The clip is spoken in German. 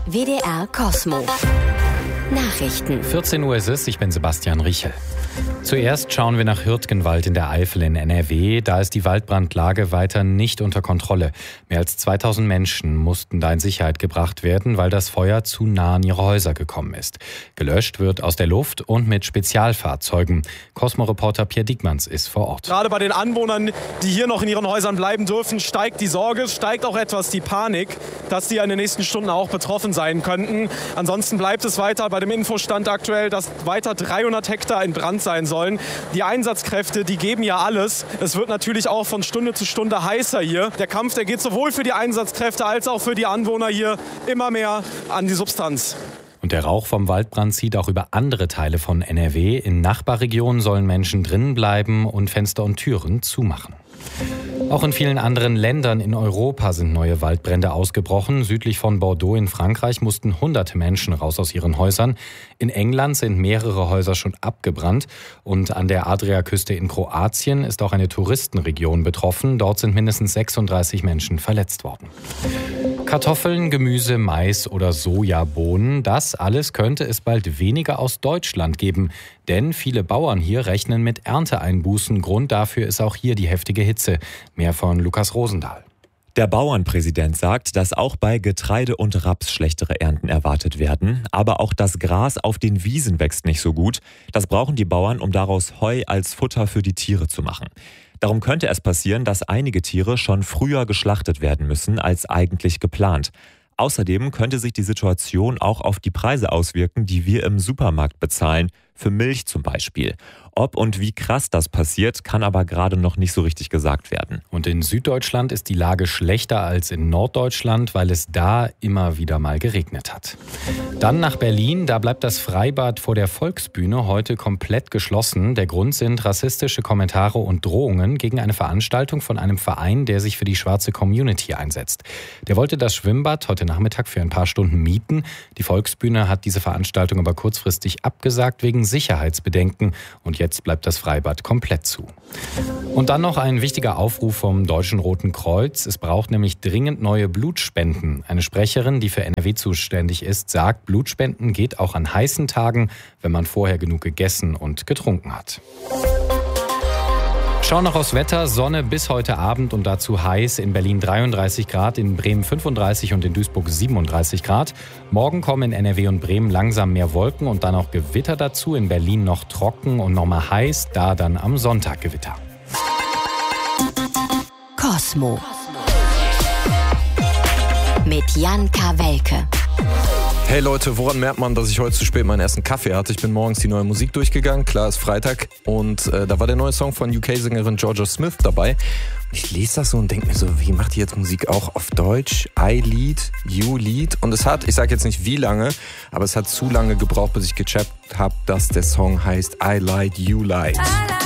WDR Kosmo. Nachrichten. 14 Uhr ist es, ich bin Sebastian Riechel. Zuerst schauen wir nach Hürtgenwald in der Eifel in NRW. Da ist die Waldbrandlage weiter nicht unter Kontrolle. Mehr als 2000 Menschen mussten da in Sicherheit gebracht werden, weil das Feuer zu nah an ihre Häuser gekommen ist. Gelöscht wird aus der Luft und mit Spezialfahrzeugen. Kosmo-Reporter Pierre Diekmanns ist vor Ort. Gerade bei den Anwohnern, die hier noch in ihren Häusern bleiben dürfen, steigt die Sorge, steigt auch etwas die Panik, dass die in den nächsten Stunden auch betroffen sein könnten. Ansonsten bleibt es weiter bei dem Infostand aktuell, dass weiter 300 Hektar in Brand sein sollen. Die Einsatzkräfte, die geben ja alles. Es wird natürlich auch von Stunde zu Stunde heißer hier. Der Kampf, der geht sowohl für die Einsatzkräfte als auch für die Anwohner hier immer mehr an die Substanz. Und der Rauch vom Waldbrand zieht auch über andere Teile von NRW. In Nachbarregionen sollen Menschen drinnen bleiben und Fenster und Türen zumachen. Auch in vielen anderen Ländern in Europa sind neue Waldbrände ausgebrochen. Südlich von Bordeaux in Frankreich mussten hunderte Menschen raus aus ihren Häusern. In England sind mehrere Häuser schon abgebrannt. Und an der Adriaküste in Kroatien ist auch eine Touristenregion betroffen. Dort sind mindestens 36 Menschen verletzt worden. Kartoffeln, Gemüse, Mais oder Sojabohnen, das alles könnte es bald weniger aus Deutschland geben. Denn viele Bauern hier rechnen mit Ernteeinbußen. Grund dafür ist auch hier die heftige Hitze. Mehr von Lukas Rosendahl. Der Bauernpräsident sagt, dass auch bei Getreide und Raps schlechtere Ernten erwartet werden. Aber auch das Gras auf den Wiesen wächst nicht so gut. Das brauchen die Bauern, um daraus Heu als Futter für die Tiere zu machen. Darum könnte es passieren, dass einige Tiere schon früher geschlachtet werden müssen als eigentlich geplant. Außerdem könnte sich die Situation auch auf die Preise auswirken, die wir im Supermarkt bezahlen, für Milch zum Beispiel. Ob und wie krass das passiert, kann aber gerade noch nicht so richtig gesagt werden. Und in Süddeutschland ist die Lage schlechter als in Norddeutschland, weil es da immer wieder mal geregnet hat. Dann nach Berlin, da bleibt das Freibad vor der Volksbühne heute komplett geschlossen. Der Grund sind rassistische Kommentare und Drohungen gegen eine Veranstaltung von einem Verein, der sich für die schwarze Community einsetzt. Der wollte das Schwimmbad heute Nachmittag für ein paar Stunden mieten. Die Volksbühne hat diese Veranstaltung aber kurzfristig abgesagt wegen Sicherheitsbedenken. Und jetzt bleibt das Freibad komplett zu. Und dann noch ein wichtiger Aufruf vom Deutschen Roten Kreuz. Es braucht nämlich dringend neue Blutspenden. Eine Sprecherin, die für NRW zuständig ist, sagt, Blutspenden geht auch an heißen Tagen, wenn man vorher genug gegessen und getrunken hat. Schauen noch aufs Wetter. Sonne bis heute Abend und dazu heiß. In Berlin 33 Grad, in Bremen 35 und in Duisburg 37 Grad. Morgen kommen in NRW und Bremen langsam mehr Wolken und dann auch Gewitter dazu. In Berlin noch trocken und nochmal heiß, da dann am Sonntag Gewitter. Kosmo. Mit Jan Kawelke. Hey Leute, woran merkt man, dass ich heute zu spät meinen ersten Kaffee hatte? Ich bin morgens die neue Musik durchgegangen, klar ist Freitag und da war der neue Song von UK-Sängerin Georgia Smith dabei. Ich lese das so und denke mir so, wie macht die jetzt Musik auch auf Deutsch? I lead, you lead. Und es hat, ich sage jetzt nicht wie lange, aber es hat zu lange gebraucht, bis ich gecheckt habe, dass der Song heißt I lied, you lied.